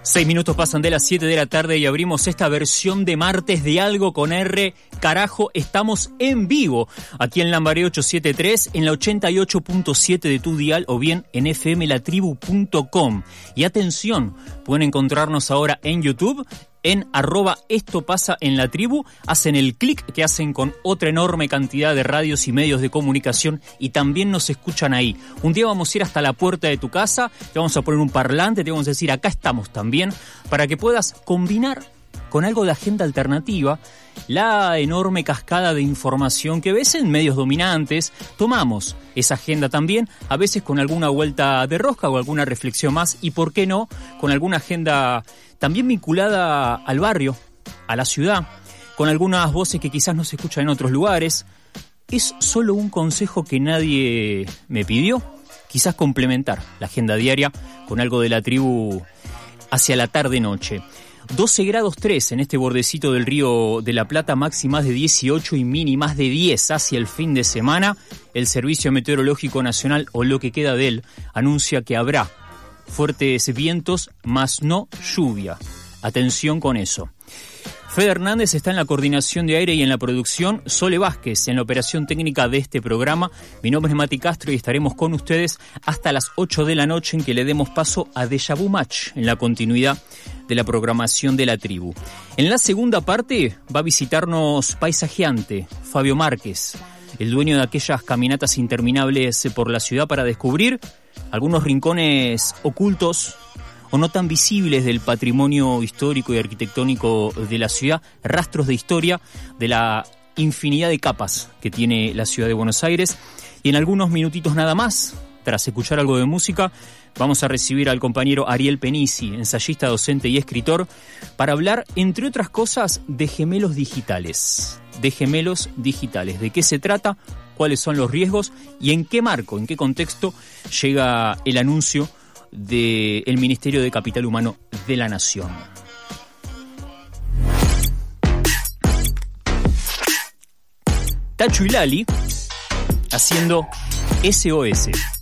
6 minutos pasan de las 7 de la tarde y abrimos esta versión de martes de Algo con R. Carajo, estamos en vivo aquí en Lambaré 873, en la 88.7 de tu dial o bien en fmlatribu.com. Y atención, pueden encontrarnos ahora en YouTube, en @esto pasa en la tribu, hacen el clic que hacen con otra enorme cantidad de radios y medios de comunicación y también nos escuchan ahí. Un día vamos a ir hasta la puerta de tu casa, te vamos a poner un parlante, te vamos a decir acá estamos también, para que puedas combinar con algo de agenda alternativa la enorme cascada de información que ves en medios dominantes. Tomamos esa agenda también, a veces con alguna vuelta de rosca o alguna reflexión más y, ¿por qué no?, con alguna agenda también vinculada al barrio, a la ciudad, con algunas voces que quizás no se escuchan en otros lugares. Es solo un consejo que nadie me pidió, quizás complementar la agenda diaria con algo de la tribu hacia la tarde-noche. 12 grados 3 en este bordecito del Río de la Plata, máximas de 18 y mínimas de 10 hacia el fin de semana. El Servicio Meteorológico Nacional, o lo que queda de él, anuncia que habrá fuertes vientos, más no lluvia. Atención con eso. Fede Hernández está en la coordinación de aire y en la producción, Sole Vázquez en la operación técnica de este programa. Mi nombre es Mati Castro y estaremos con ustedes hasta las 8 de la noche, en que le demos paso a Deja Vu Match en la continuidad de la programación de la tribu. En la segunda parte va a visitarnos paisajeante Fabio Márquez, el dueño de aquellas caminatas interminables por la ciudad para descubrir algunos rincones ocultos o no tan visibles del patrimonio histórico y arquitectónico de la ciudad, rastros de historia de la infinidad de capas que tiene la ciudad de Buenos Aires. Y en algunos minutitos nada más, tras escuchar algo de música, vamos a recibir al compañero Ariel Penisi, ensayista, docente y escritor, para hablar, entre otras cosas, de gemelos digitales. De gemelos digitales. ¿De qué se trata? ¿Cuáles son los riesgos? ¿Y en qué marco, en qué contexto llega el anuncio del Ministerio de Capital Humano de la Nación? Tacho y Lali haciendo SOS.